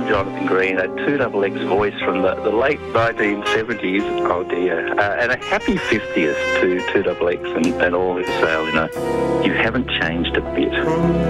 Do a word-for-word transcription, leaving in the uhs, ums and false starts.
Jonathan Green, a two X X voice from the, the late nineteen seventies. Oh dear. Uh, and a happy fiftieth to two X X and, and all who say, you know, you haven't changed a bit.